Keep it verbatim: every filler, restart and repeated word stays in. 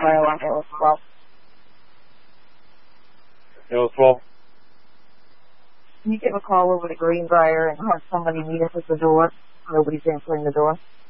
Ohio on Hills twelve. Hills twelve. Can you give a call over to Greenbrier and have somebody meet us at the door? Nobody's answering the door.